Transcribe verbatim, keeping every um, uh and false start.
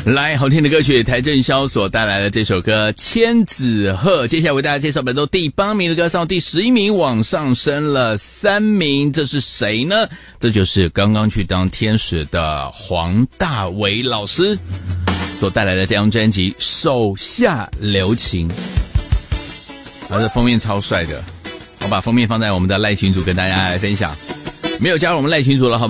来，好听的歌曲，邰正宵所带来的这首歌《千纸鹤》。接下来为大家介绍本周第八名的歌，上第十一名，往上升了三名。这是谁呢？这就是刚刚去当天使的黄大炜老师所带来的这张专辑《手下留情》。他的封面超帅的，我把封面放在我们的赖群组跟大家来分享。没有加入我们赖群组了，好